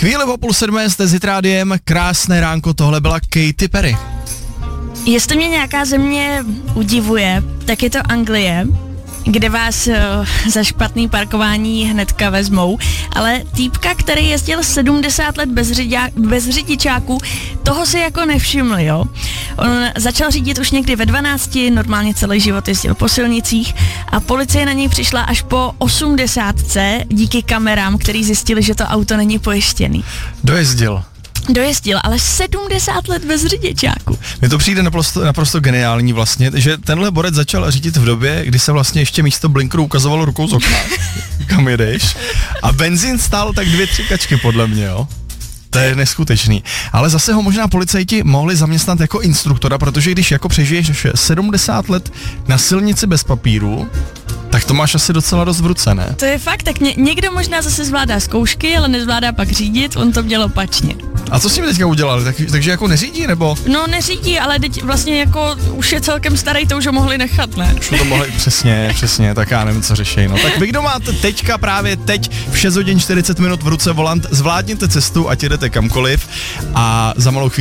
Chvíli po 6:30 jste s Hit Rádiem, krásné ránko, tohle byla Katy Perry. Jestli mě nějaká země udivuje, tak je to Anglie, kde vás za špatný parkování hnedka vezmou, ale týpka, který jezdil 70 let bez řidičáku, toho si jako nevšiml, jo. On začal řídit už někdy ve 12, normálně celý život jezdil po silnicích a policie na něj přišla až po 80 díky kamerám, který zjistili, že to auto není pojištěný. Dojezdil, ale 70 let bez řidičáku. Mně to přijde naprosto geniální vlastně, že tenhle borec začal řídit v době, kdy se vlastně ještě místo blinkeru ukazovalo rukou z okna, kam jedeš. A benzín stál tak 2-3 kačky podle mě, jo. To je neskutečný. Ale zase ho možná policajti mohli zaměstnat jako instruktora, protože když jako přežiješ 70 let na silnici bez papíru, tak to máš asi docela dost v ruce, ne? To je fakt, tak někdo možná zase zvládá zkoušky, ale nezvládá pak řídit, on to měl opačně. A co s tím teďka udělali? Takže jako neřídí, nebo? No neřídí, ale teď vlastně jako už je celkem starý, to už ho mohli nechat, ne? Už to mohli, přesně, tak já nevím, co řeší. No tak vy, kdo máte právě teď v 6 hodin 40 minut v ruce volant, zvládněte cestu, ať jedete kamkoliv a za malou chvíli